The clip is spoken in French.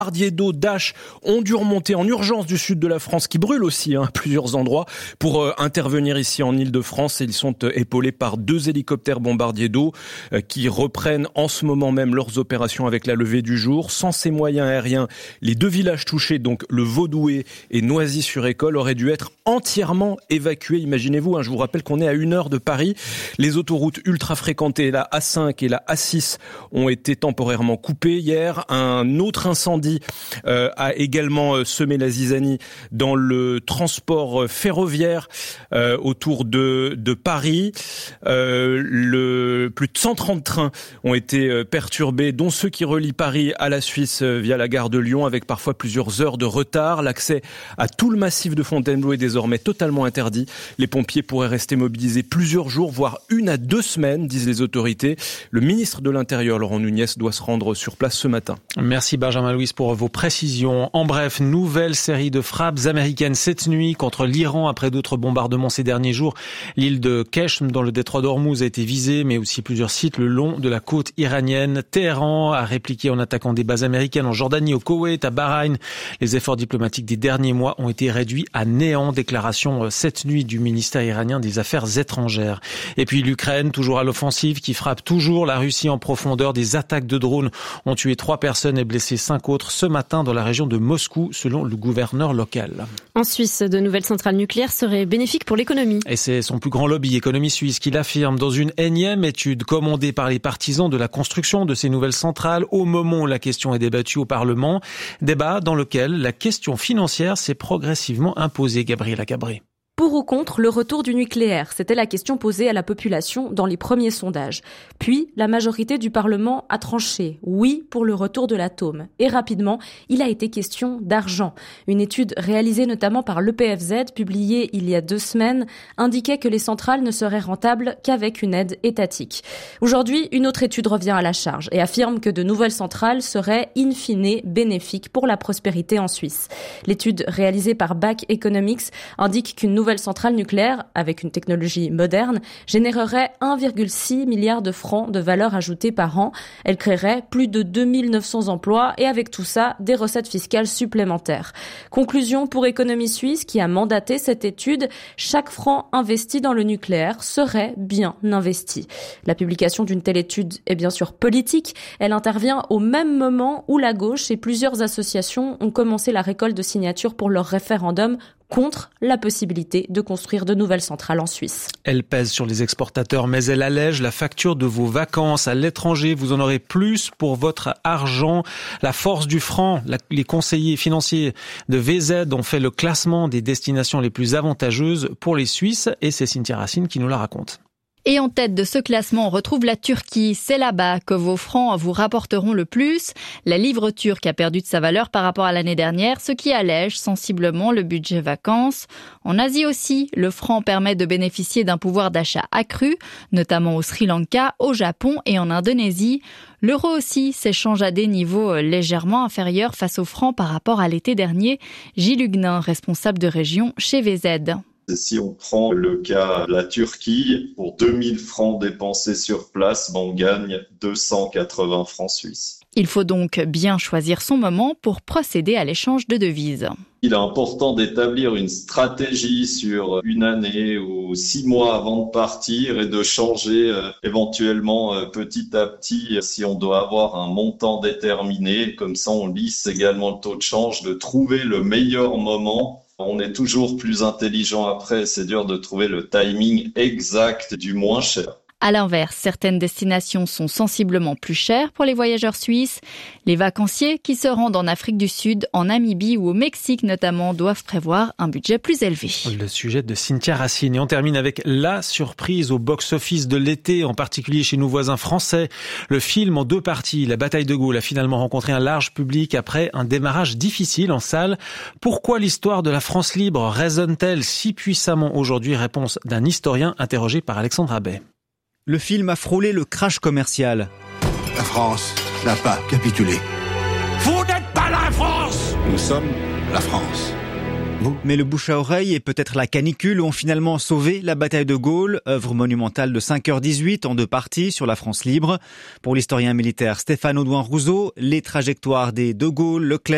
bombardiers d'eau Dash ont dû remonter en urgence du sud de la France, qui brûle aussi à plusieurs endroits, pour intervenir ici en Île-de-France. Et ils sont épaulés par 2 hélicoptères bombardiers d'eau qui reprennent en ce moment même leurs opérations avec la levée du jour. Sans ces moyens aériens, les 2 villages touchés, donc le Vaudoué et Noisy-sur-École, auraient dû être entièrement évacués. Imaginez-vous, je vous rappelle qu'on est à 1 heure de Paris. Les autoroutes ultra fréquentées, la A5 et la A6, ont été temporairement coupées hier. Un autre incendie a également semé la zizanie dans le transport ferroviaire autour de Paris. Plus de 130 trains ont été perturbés, dont ceux qui relient Paris à la Suisse via la gare de Lyon, avec parfois plusieurs heures de retard. L'accès à tout le massif de Fontainebleau est désormais totalement interdit. Les pompiers pourraient rester mobilisés plusieurs jours, voire 1 à 2 semaines, disent les autorités. Le ministre de l'Intérieur, Laurent Nunez, doit se rendre sur place ce matin. Merci Benjamin Louis pour vos précisions. En bref, nouvelle série de frappes américaines cette nuit contre l'Iran après d'autres bombardements ces derniers jours. L'île de Keshm dans le détroit d'Ormuz a été visée, mais aussi plusieurs sites le long de la côte iranienne. Téhéran a répliqué en attaquant des bases américaines en Jordanie, au Koweït, à Bahreïn. Les efforts diplomatiques des derniers mois ont été réduits à néant. Déclaration cette nuit du ministère iranien des Affaires étrangères. Et puis l'Ukraine, toujours à l'offensive, qui frappe toujours la Russie en profondeur. Des attaques de drones ont tué 3 personnes et blessé 5 autres ce matin dans la région de Moscou, selon le gouverneur local. En Suisse, de nouvelles centrales nucléaires seraient bénéfiques pour l'économie. Et c'est son plus grand lobby, Économie Suisse, qui l'affirme dans une énième étude commandée par les partisans de la construction de ces nouvelles centrales au moment où la question est débattue au Parlement. Débat dans lequel la question financière s'est progressivement imposée, Gabriela Cabré. Pour ou contre le retour du nucléaire? C'était la question posée à la population dans les premiers sondages. Puis, la majorité du Parlement a tranché oui pour le retour de l'atome. Et rapidement, il a été question d'argent. Une étude réalisée notamment par l'EPFZ, publiée il y a 2 semaines, indiquait que les centrales ne seraient rentables qu'avec une aide étatique. Aujourd'hui, une autre étude revient à la charge et affirme que de nouvelles centrales seraient in fine bénéfiques pour la prospérité en Suisse. L'étude réalisée par BAC Economics indique qu'une nouvelle centrale nucléaire, avec une technologie moderne, générerait 1,6 milliard de francs de valeur ajoutée par an. Elle créerait plus de 2900 emplois et avec tout ça, des recettes fiscales supplémentaires. Conclusion pour Économie Suisse qui a mandaté cette étude, chaque franc investi dans le nucléaire serait bien investi. La publication d'une telle étude est bien sûr politique. Elle intervient au même moment où la gauche et plusieurs associations ont commencé la récolte de signatures pour leur référendum contre la possibilité de construire de nouvelles centrales en Suisse. Elle pèse sur les exportateurs, mais elle allège la facture de vos vacances à l'étranger. Vous en aurez plus pour votre argent. La force du franc, les conseillers financiers de VZ ont fait le classement des destinations les plus avantageuses pour les Suisses et c'est Cynthia Racine qui nous la raconte. Et en tête de ce classement, on retrouve la Turquie. C'est là-bas que vos francs vous rapporteront le plus. La livre turque a perdu de sa valeur par rapport à l'année dernière, ce qui allège sensiblement le budget vacances. En Asie aussi, le franc permet de bénéficier d'un pouvoir d'achat accru, notamment au Sri Lanka, au Japon et en Indonésie. L'euro aussi s'échange à des niveaux légèrement inférieurs face au franc par rapport à l'été dernier. Gilles Huguenin, responsable de région chez VZ. Si on prend le cas de la Turquie, pour 2000 francs dépensés sur place, on gagne 280 francs suisses. Il faut donc bien choisir son moment pour procéder à l'échange de devises. Il est important d'établir une stratégie sur 1 année ou 6 mois avant de partir et de changer éventuellement petit à petit si on doit avoir un montant déterminé. Comme ça, on lisse également le taux de change, de trouver le meilleur moment. On est toujours plus intelligent après, c'est dur de trouver le timing exact du moins cher. À l'inverse, certaines destinations sont sensiblement plus chères pour les voyageurs suisses. Les vacanciers qui se rendent en Afrique du Sud, en Namibie ou au Mexique notamment doivent prévoir un budget plus élevé. Le sujet de Cynthia Racine. Et on termine avec la surprise au box-office de l'été, en particulier chez nos voisins français. Le film en 2 parties, La bataille de Gaulle, a finalement rencontré un large public après un démarrage difficile en salle. Pourquoi l'histoire de la France libre résonne-t-elle si puissamment aujourd'hui? Réponse d'un historien interrogé par Alexandre Abbé. Le film a frôlé le crash commercial. La France n'a pas capitulé. Vous n'êtes pas la France! Nous sommes la France. Mais le bouche à oreille et peut-être la canicule ont finalement sauvé la bataille de Gaulle, œuvre monumentale de 5h18 en 2 parties sur la France libre. Pour l'historien militaire Stéphane Audouin-Rousseau, les trajectoires des de Gaulle, Leclerc,